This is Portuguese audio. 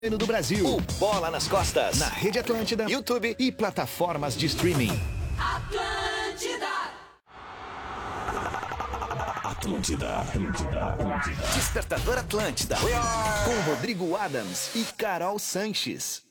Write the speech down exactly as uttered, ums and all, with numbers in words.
do Brasil. O Bola nas Costas. Na Rede Atlântida, YouTube e plataformas de streaming. Atlântida. Atlântida, Atlântida, Atlântida. Despertador Atlântida. Com Rodrigo Adams e Carol Sanches.